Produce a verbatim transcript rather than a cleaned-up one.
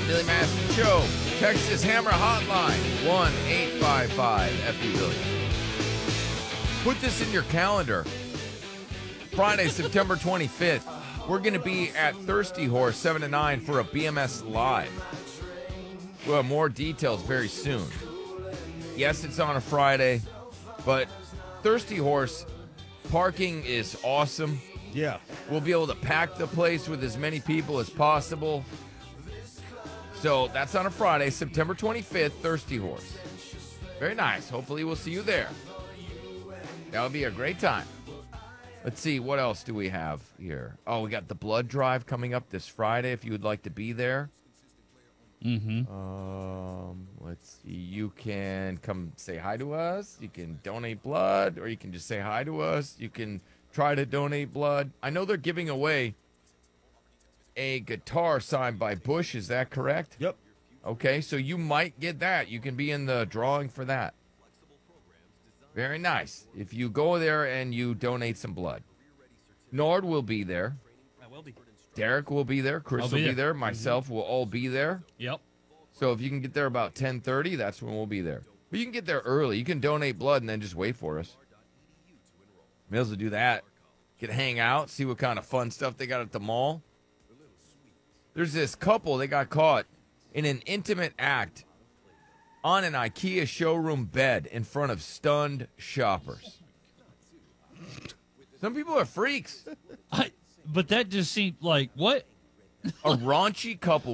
Billy Madison Show. Texas Hammer Hotline, one eight five five F U Billy. Put this in your calendar. Friday, September twenty-fifth, we're going to be at Thirsty Horse, seven to nine, for a B M S Live. We'll have more details very soon. Yes, it's on a Friday, but Thirsty Horse parking is awesome. Yeah. We'll be able to pack the place with as many people as possible. So that's on a Friday, September twenty-fifth, Thirsty Horse. Very nice. Hopefully we'll see you there. That would be a great time. Let's see, what else do we have here? Oh, we got the blood drive coming up this Friday if you would like to be there. Mm-hmm. Um, let's see. You can come say hi to us. You can donate blood, or you can just say hi to us. You can try to donate blood. I know they're giving away a guitar signed by Bush. Is that correct? Yep. Okay, so you might get that. You can be in the drawing for that. Very nice. If you go there and you donate some blood. Nord will be there. I will be. Derek will be there. Chris I'll will be be there. there. Myself will all be there. Yep. So if you can get there about ten thirty, that's when we'll be there. But you can get there early. You can donate blood and then just wait for us. May as well do that. Get to hang out, see what kind of fun stuff they got at the mall. There's this couple, they got caught in an intimate act on an IKEA showroom bed in front of stunned shoppers. Some people are freaks. I, but that just seemed like, what? A raunchy couple